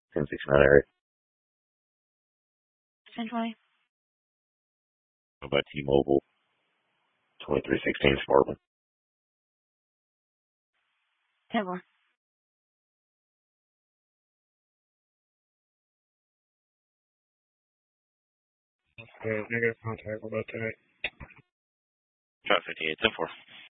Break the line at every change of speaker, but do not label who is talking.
1069 area.
1020.
How about T-Mobile? 2316 Spartan.
10-4.
Negative contact. What about that?
558, 10-4.